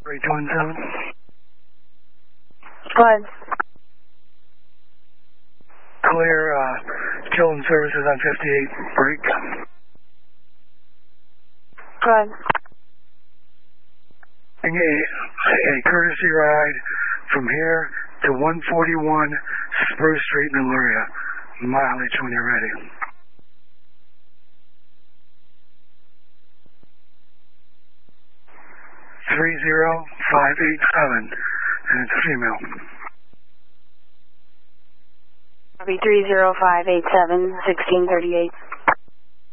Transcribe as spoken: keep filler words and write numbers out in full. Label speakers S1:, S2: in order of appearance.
S1: Three two one seven.
S2: Go ahead.
S1: Clear, uh, Children's Services on fifty-eight, break.
S2: Go ahead.
S1: A, a courtesy ride from here to one forty-one Spruce Street in Elyria. Mileage when you're ready. three zero five eight seven, and it's female.
S2: Copy three zero five eight seven, sixteen thirty-eight.